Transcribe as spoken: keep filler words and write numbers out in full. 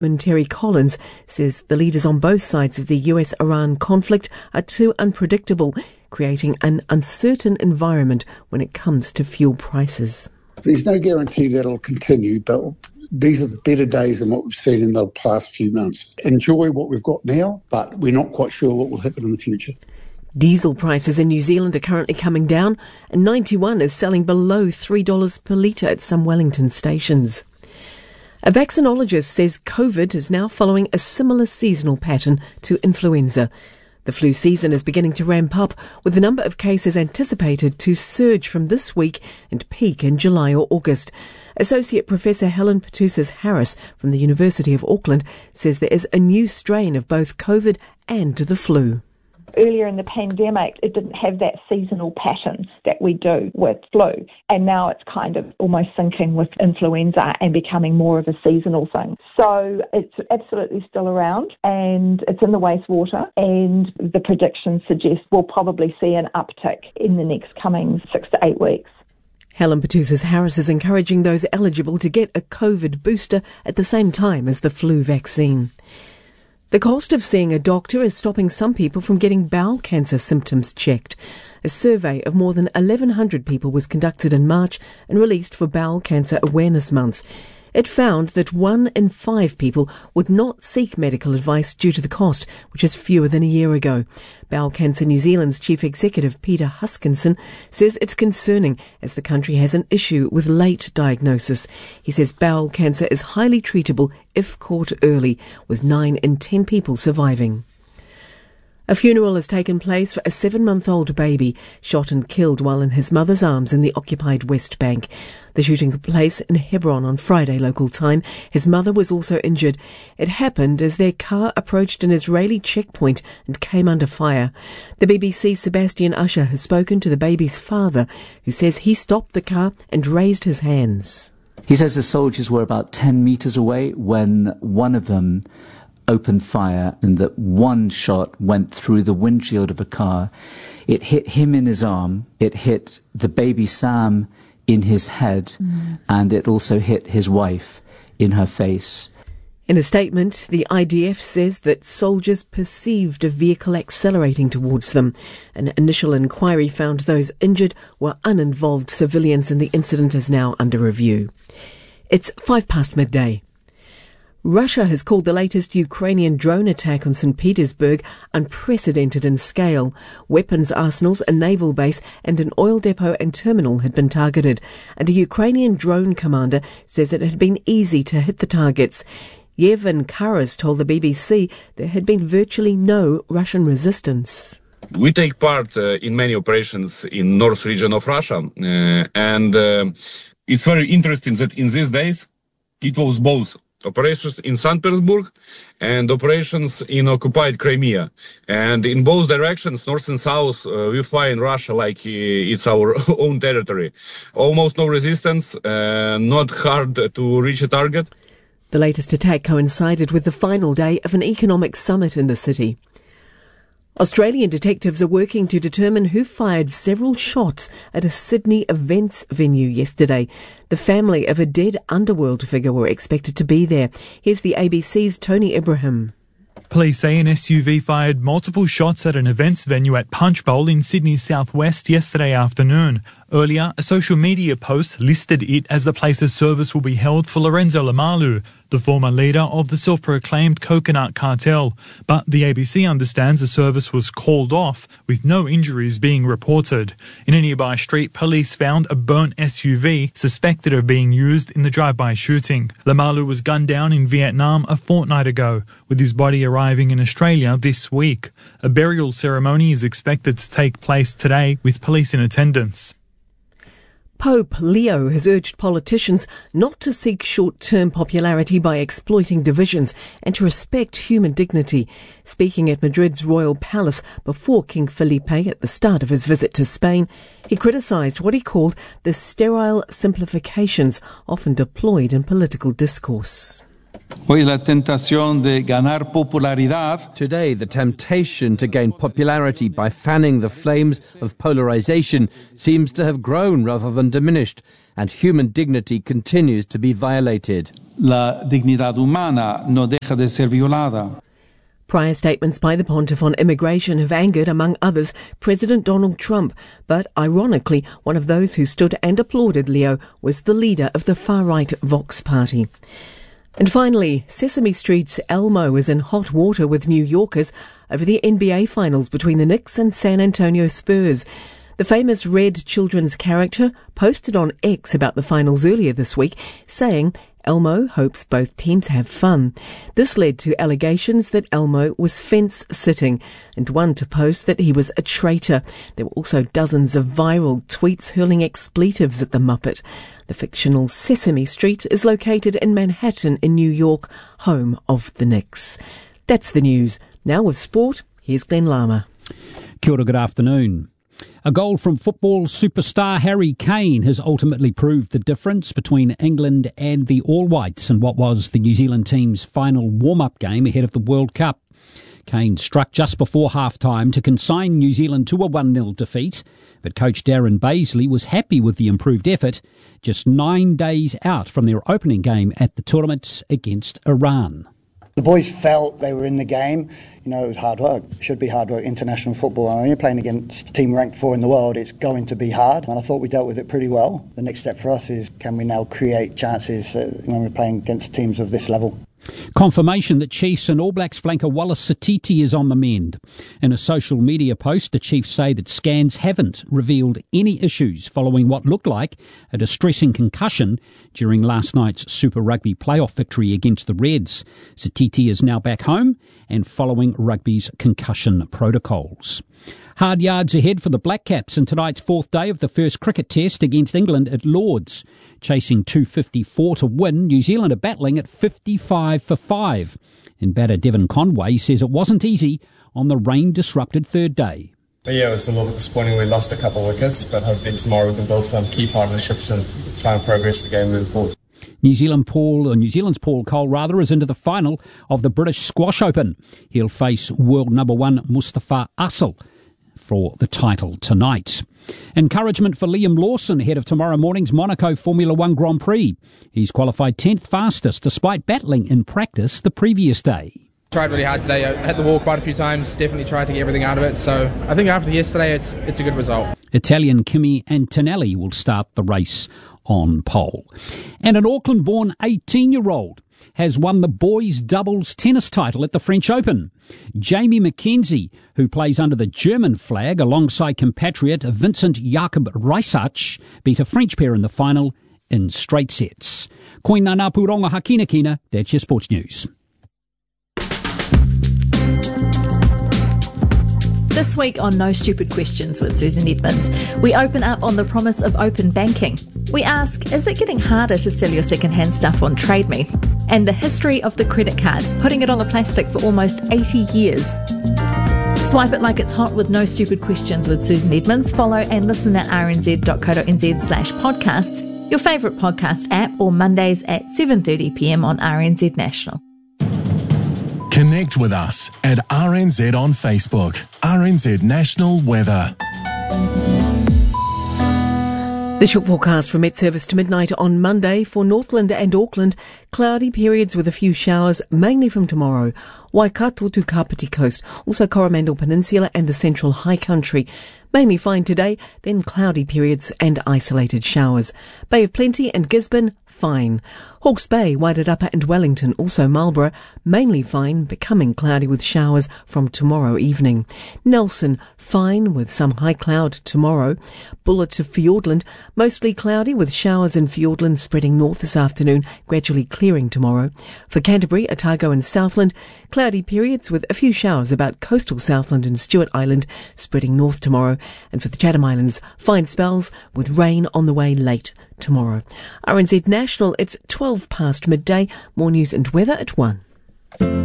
Terry Collins says the leaders on both sides of the U S Iran conflict are too unpredictable, creating an uncertain environment when it comes to fuel prices. There's no guarantee that it'll continue, but these are the better days than what we've seen in the past few months. Enjoy what we've got now, but we're not quite sure what will happen in the future. Diesel prices in New Zealand are currently coming down, and ninety-one is selling below three dollars per litre at some Wellington stations. A vaccinologist says COVID is now following a similar seasonal pattern to influenza. The flu season is beginning to ramp up, with the number of cases anticipated to surge from this week and peak in July or August. Associate Professor Helen Petousis-Harris from the University of Auckland says there is a new strain of both COVID and the flu. Earlier in the pandemic, it didn't have that seasonal pattern that we do with flu. And now it's kind of almost syncing with influenza and becoming more of a seasonal thing. So it's absolutely still around, and it's in the wastewater, and the predictions suggest we'll probably see an uptick in the next coming six to eight weeks. Helen Petousis-Harris is encouraging those eligible to get a COVID booster at the same time as the flu vaccine. The cost of seeing a doctor is stopping some people from getting bowel cancer symptoms checked. A survey of more than eleven hundred people was conducted in March and released for Bowel Cancer Awareness Month. It found that one in five people would not seek medical advice due to the cost, which is fewer than a year ago. Bowel Cancer New Zealand's Chief Executive Peter Huskinson says it's concerning as the country has an issue with late diagnosis. He says bowel cancer is highly treatable if caught early, with nine in ten people surviving. A funeral has taken place for a seven-month-old baby shot and killed while in his mother's arms in the occupied West Bank. The shooting took place in Hebron on Friday local time. His mother was also injured. It happened as their car approached an Israeli checkpoint and came under fire. The B B C's Sebastian Usher has spoken to the baby's father, who says he stopped the car and raised his hands. He says the soldiers were about ten metres away when one of them opened fire, and that one shot went through the windshield of a car. It hit him in his arm, it hit the baby Sam in his head, mm. and it also hit his wife in her face. In a statement, the I D F says that soldiers perceived a vehicle accelerating towards them. An initial inquiry found those injured were uninvolved civilians, and the incident is now under review. It's five past midday. Russia has called the latest Ukrainian drone attack on Saint Petersburg unprecedented in scale. Weapons arsenals, a naval base and an oil depot and terminal had been targeted, and a Ukrainian drone commander says it had been easy to hit the targets. Yevhen Karas told the B B C there had been virtually no Russian resistance. We take part uh, in many operations in north region of Russia, uh, and uh, it's very interesting that in these days it was both operations in Saint Petersburg and operations in occupied Crimea. And in both directions, north and south, uh, we fly in Russia like uh, it's our own territory. Almost no resistance, uh, not hard to reach a target. The latest attack coincided with the final day of an economic summit in the city. Australian detectives are working to determine who fired several shots at a Sydney events venue yesterday. The family of a dead underworld figure were expected to be there. Here's the A B C's Tony Ibrahim. Police say an S U V fired multiple shots at an events venue at Punch Bowl in Sydney's southwest yesterday afternoon. Earlier, a social media post listed it as the place's service will be held for Lorenzo Lamalu, the former leader of the self-proclaimed coconut cartel. But the A B C understands the service was called off, with no injuries being reported. In a nearby street, police found a burnt S U V suspected of being used in the drive-by shooting. Lamalu was gunned down in Vietnam a fortnight ago, with his body arriving in Australia this week. A burial ceremony is expected to take place today, with police in attendance. Pope Leo has urged politicians not to seek short-term popularity by exploiting divisions and to respect human dignity. Speaking at Madrid's Royal Palace before King Felipe at the start of his visit to Spain, he criticised what he called the sterile simplifications often deployed in political discourse. Today, the temptation to gain popularity by fanning the flames of polarization seems to have grown rather than diminished, and human dignity continues to be violated. La dignidad humana no deja de ser violada. Prior statements by the pontiff on immigration have angered, among others, President Donald Trump. But ironically, one of those who stood and applauded Leo was the leader of the far-right Vox Party. And finally, Sesame Street's Elmo is in hot water with New Yorkers over the N B A finals between the Knicks and San Antonio Spurs. The famous Red children's character posted on X about the finals earlier this week, saying Elmo hopes both teams have fun. This led to allegations that Elmo was fence-sitting, and one to post that he was a traitor. There were also dozens of viral tweets hurling expletives at the Muppet. The fictional Sesame Street is located in Manhattan in New York, home of the Knicks. That's the news. Now with sport, here's Glenn Lama. Kia ora, good afternoon. A goal from football superstar Harry Kane has ultimately proved the difference between England and the All Whites in what was the New Zealand team's final warm-up game ahead of the World Cup. Kane struck just before half-time to consign New Zealand to a one nil defeat, but coach Darren Baisley was happy with the improved effort just nine days out from their opening game at the tournament against Iran. The boys felt they were in the game. You know, it was hard work. It should be hard work. International football, when you're playing against a team ranked four in the world, it's going to be hard. And I thought we dealt with it pretty well. The next step for us is, can we now create chances uh, when we're playing against teams of this level? Confirmation that Chiefs and All Blacks flanker Wallace Satiti is on the mend. In a social media post, the Chiefs say that scans haven't revealed any issues following what looked like a distressing concussion during last night's Super Rugby playoff victory against the Reds. Satiti is now back home and following rugby's concussion protocols. Hard yards ahead for the Black Caps in tonight's fourth day of the first cricket test against England at Lords. Chasing two fifty-four to win, New Zealand are battling at fifty-five for five. And batter Devon Conway says it wasn't easy on the rain-disrupted third day. But yeah, it was a little bit disappointing. We lost a couple of wickets, but hopefully tomorrow we can build some key partnerships and try and progress the game moving forward. New Zealand Paul, or New Zealand's Paul Cole rather, is into the final of the British Squash Open. He'll face world number one Mustafa Asal for the title tonight. Encouragement for Liam Lawson ahead of tomorrow morning's Monaco Formula One Grand Prix. He's qualified tenth fastest despite battling in practice the previous day. Tried really hard today. I hit the wall quite a few times. Definitely tried to get everything out of it. So I think after yesterday, it's it's a good result. Italian Kimi Antonelli will start the race on pole. And an Auckland-born eighteen-year-old has won the boys' doubles tennis title at the French Open. Jamie McKenzie, who plays under the German flag alongside compatriot Vincent Jakob Reisach, beat a French pair in the final in straight sets. Koina ngā pūrongo hakina kina, that's your sports news. This week on No Stupid Questions with Susan Edmonds, we open up on the promise of open banking. We ask, is it getting harder to sell your second-hand stuff on TradeMe? And the history of the credit card, putting it on the plastic for almost eighty years. Swipe it like it's hot with No Stupid Questions with Susan Edmonds. Follow and listen at rnz.co.nz slash podcasts, your favourite podcast app, or Mondays at seven thirty p m on R N Z National. Connect with us at R N Z on Facebook. R N Z National Weather. The short forecast from Met Service to midnight on Monday for Northland and Auckland. Cloudy periods with a few showers, mainly from tomorrow. Waikato to Kapiti Coast, also Coromandel Peninsula and the Central High Country. Mainly fine today, then cloudy periods and isolated showers. Bay of Plenty and Gisborne, fine. Hawke's Bay, Wairarapa and Wellington, also Marlborough, mainly fine, becoming cloudy with showers from tomorrow evening. Nelson, fine with some high cloud tomorrow. Buller to Fiordland, mostly cloudy with showers in Fiordland spreading north this afternoon, gradually clearing tomorrow. For Canterbury, Otago and Southland, cloudy periods with a few showers about coastal Southland and Stewart Island, spreading north tomorrow. And for the Chatham Islands, fine spells with rain on the way late tomorrow. R N Z National, it's twelve past midday. More news and weather at one.